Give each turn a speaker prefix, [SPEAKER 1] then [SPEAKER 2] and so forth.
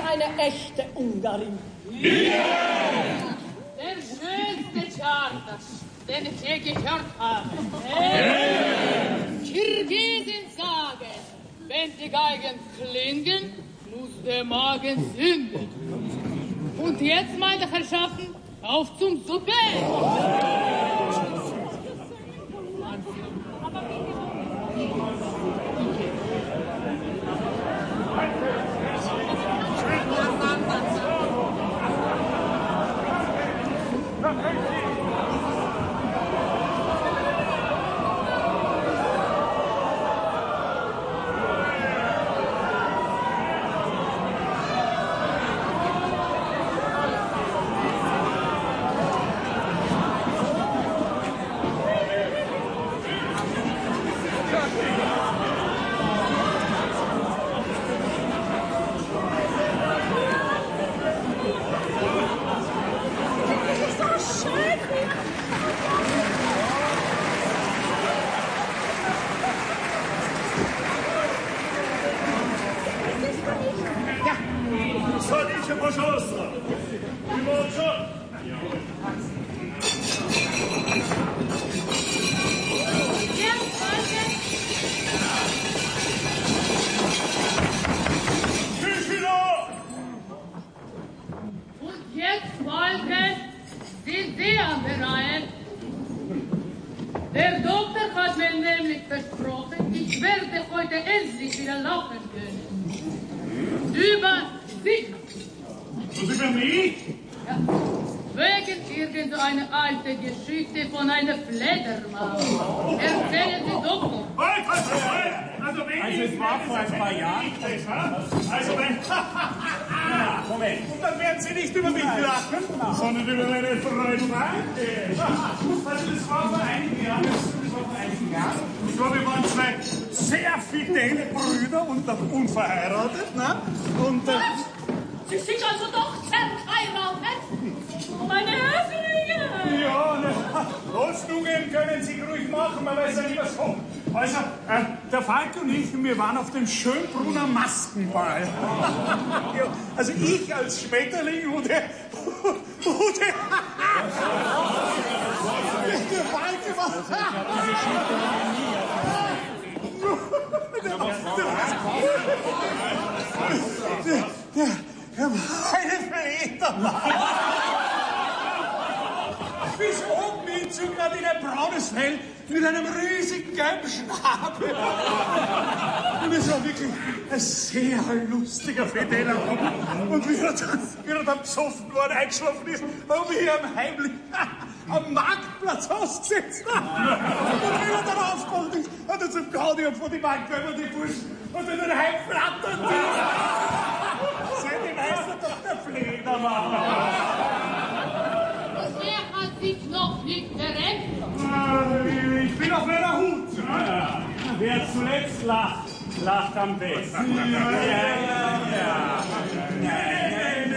[SPEAKER 1] eine echte Ungarin.
[SPEAKER 2] Ja! Der schönste Charter, den ich je gehört habe. Kirgisen sagen, wenn die Geigen klingen, muss der Magen singen. Und jetzt, meine Herrschaften, auf zum Suppe!
[SPEAKER 3] Sondern über meine Freude. Also das war vor einigen Jahren. Ich glaube, wir waren zwei sehr fidele Brüder und noch unverheiratet. Ne? Und,
[SPEAKER 2] Sie sind also doch verheiratet? Meine Höflinge!
[SPEAKER 3] Ja, ne, Holzstungen können Sie ruhig machen, man weiß ja nicht, was kommt. Also, der Falk und ich, wir waren auf dem Schönbrunner Maskenball. Ja, also ich als Schmetterling und der Falk war... Der meine Fledermaus. Bis oben hin sogar in ein braunes Fell mit einem riesigen gelben Schnabel. Und es war wirklich ein sehr lustiger fideler Abend. Und wie er dann besoffen worden eingeschlafen ist, haben wir ihm heimlich am Marktplatz ausgesetzt. Und wie er dann aufgewacht ist, hat er zum Gaudi von die Marktweiber die Burschen und dann heimflattert. Seine Meister doch der Fledermaus.
[SPEAKER 2] Er hat sich noch nicht verrennt.
[SPEAKER 3] Ich bin auf meiner Hut.
[SPEAKER 4] Ja. Wer zuletzt lacht, lacht am besten.
[SPEAKER 3] Ja.